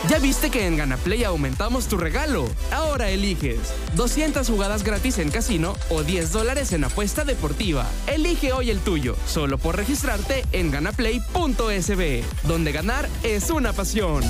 ¿Ya viste que en GanaPlay aumentamos tu regalo? Ahora eliges 200 jugadas gratis en casino o $10 en apuesta deportiva. Elige hoy el tuyo, solo por registrarte en ganaplay.sb, donde ganar es una pasión.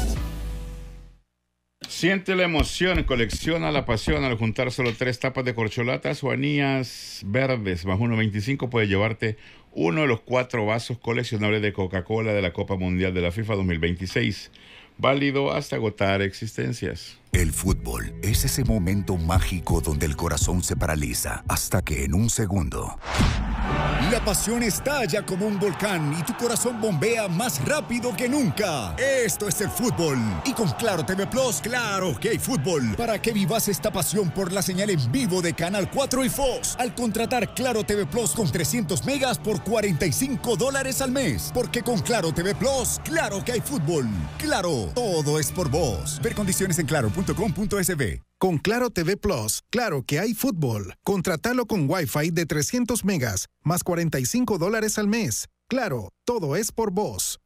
Siente la emoción, colecciona la pasión al juntar solo 3 tapas de corcholatas o anillas verdes más 1.25 puede llevarte uno de los 4 vasos coleccionables de Coca-Cola de la Copa Mundial de la FIFA 2026. Válido hasta agotar existencias. El fútbol es ese momento mágico donde el corazón se paraliza hasta que en un segundo la pasión estalla como un volcán y tu corazón bombea más rápido que nunca. Esto es el fútbol. Y con Claro TV Plus, claro que hay fútbol. Para que vivas esta pasión por la señal en vivo de Canal 4 y Fox. Al contratar Claro TV Plus con 300 megas por $45 al mes. Porque con Claro TV Plus, claro que hay fútbol. Claro, todo es por vos. Ver condiciones en claro.com.sb. Con Claro TV Plus, claro que hay fútbol. Contratalo con Wi-Fi de 300 megas, más $45 al mes. Claro, todo es por vos.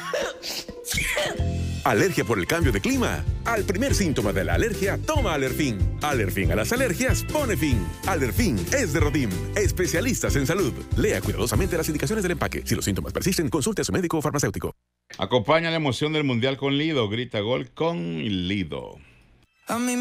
¿Alergia por el cambio de clima? Al primer síntoma de la alergia, toma Alerfin. Alerfin a las alergias pone fin. Alerfin es de Rodim, especialistas en salud. Lea cuidadosamente las indicaciones del empaque. Si los síntomas persisten, consulte a su médico o farmacéutico. Acompaña la emoción del Mundial con Lido. Grita gol con Lido. A mí